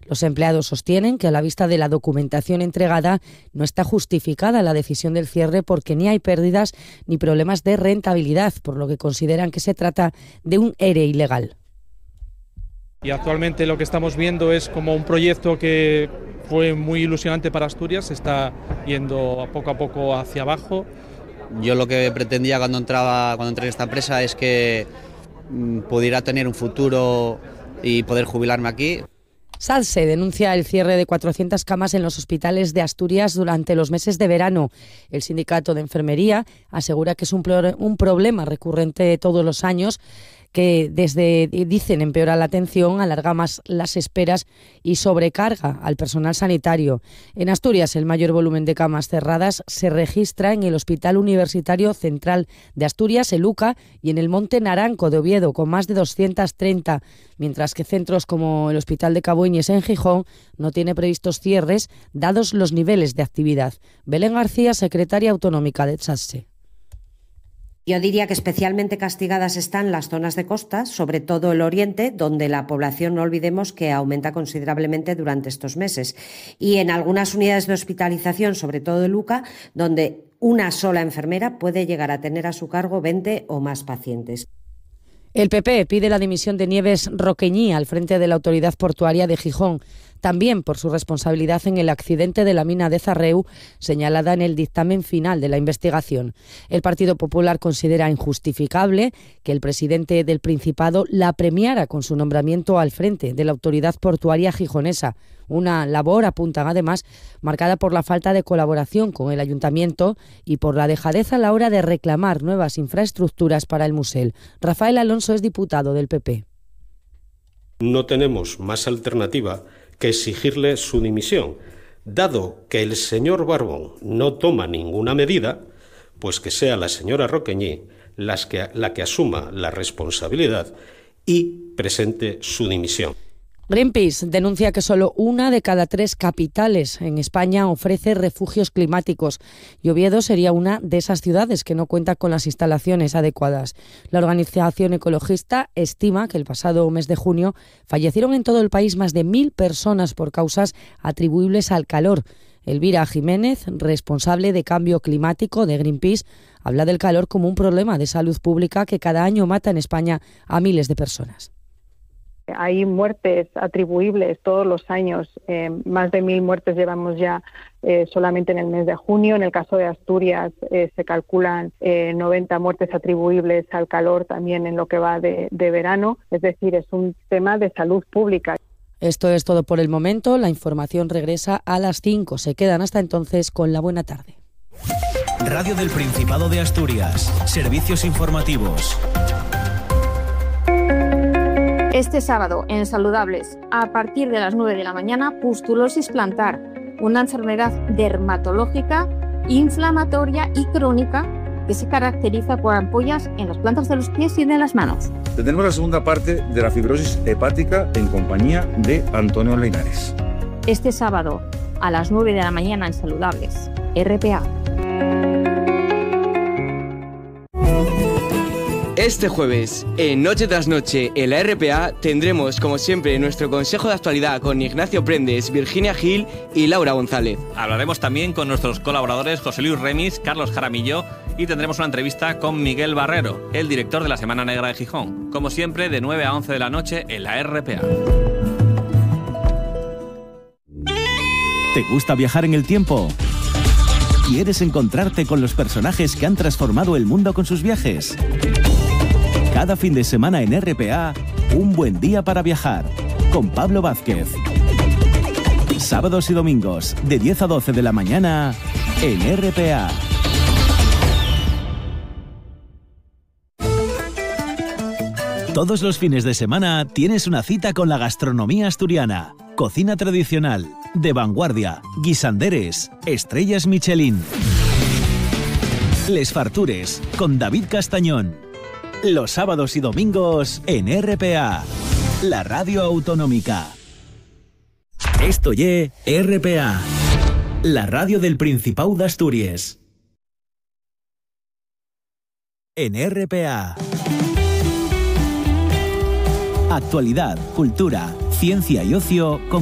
Los empleados sostienen que a la vista de la documentación entregada no está justificada la decisión del cierre porque ni hay pérdidas ni problemas de rentabilidad, por lo que consideran que se trata de un ERE ilegal. Y actualmente lo que estamos viendo es como un proyecto que fue muy ilusionante para Asturias, se está yendo poco a poco hacia abajo. Yo lo que pretendía cuando entré en esta empresa es que pudiera tener un futuro y poder jubilarme aquí. SALSE denuncia el cierre de 400 camas en los hospitales de Asturias durante los meses de verano. El sindicato de enfermería asegura que es un problema recurrente todos los años, que dicen empeora la atención, alarga más las esperas y sobrecarga al personal sanitario. En Asturias, el mayor volumen de camas cerradas se registra en el Hospital Universitario Central de Asturias, el UCA, y en el Monte Naranco de Oviedo, con más de 230, mientras que centros como el Hospital de Cabueñes en Gijón no tiene previstos cierres, dados los niveles de actividad. Belén García, secretaria autonómica de SALSE. Yo diría que especialmente castigadas están las zonas de costa, sobre todo el oriente, donde la población, no olvidemos, que aumenta considerablemente durante estos meses. Y en algunas unidades de hospitalización, sobre todo el UCA, donde una sola enfermera puede llegar a tener a su cargo 20 o más pacientes. El PP pide la dimisión de Nieves Roqueñí al frente de la Autoridad Portuaria de Gijón, también por su responsabilidad en el accidente de la mina de Zarreu, señalada en el dictamen final de la investigación. El Partido Popular considera injustificable que el presidente del Principado la premiara con su nombramiento al frente de la Autoridad Portuaria gijonesa, una labor, apuntan además, marcada por la falta de colaboración con el Ayuntamiento y por la dejadez a la hora de reclamar nuevas infraestructuras para el Musel. Rafael Alonso es diputado del PP. No tenemos más alternativa que exigirle su dimisión. Dado que el señor Barbón no toma ninguna medida, pues que sea la señora Roqueñí la que asuma la responsabilidad y presente su dimisión. Greenpeace denuncia que solo 1 de cada 3 capitales en España ofrece refugios climáticos y Oviedo sería una de esas ciudades que no cuenta con las instalaciones adecuadas. La organización ecologista estima que el pasado mes de junio fallecieron en todo el país más de 1.000 personas por causas atribuibles al calor. Elvira Jiménez, responsable de cambio climático de Greenpeace, habla del calor como un problema de salud pública que cada año mata en España a miles de personas. Hay muertes atribuibles todos los años, más de 1.000 muertes llevamos ya solamente en el mes de junio. En el caso de Asturias se calculan 90 muertes atribuibles al calor también en lo que va de verano, es decir, es un tema de salud pública. Esto es todo por el momento, la información regresa a las 5. Se quedan hasta entonces con la buena tarde. Radio del Principado de Asturias, servicios informativos. Este sábado, en Saludables, a partir de las 9 de la mañana, pustulosis plantar, una enfermedad dermatológica, inflamatoria y crónica que se caracteriza por ampollas en las plantas de los pies y de las manos. Tenemos la segunda parte de la fibrosis hepática en compañía de Antonio Linares. Este sábado, a las 9 de la mañana en Saludables, RPA. Este jueves, en Noche tras Noche, en la RPA, tendremos, como siempre, nuestro consejo de actualidad con Ignacio Prendes, Virginia Gil y Laura González. Hablaremos también con nuestros colaboradores José Luis Remis, Carlos Jaramillo y tendremos una entrevista con Miguel Barrero, el director de la Semana Negra de Gijón. Como siempre, de 9 a 11 de la noche en la RPA. ¿Te gusta viajar en el tiempo? ¿Quieres encontrarte con los personajes que han transformado el mundo con sus viajes? Cada fin de semana en RPA, un buen día para viajar, con Pablo Vázquez. Sábados y domingos, de 10 a 12 de la mañana, en RPA. Todos los fines de semana tienes una cita con la gastronomía asturiana. Cocina tradicional, de vanguardia, guisanderes, estrellas Michelin. Les Fartures, con David Castañón. Los sábados y domingos en RPA, la radio autonómica. Esto ye RPA, la radio del Principado de Asturias. En RPA. Actualidad, cultura, ciencia y ocio con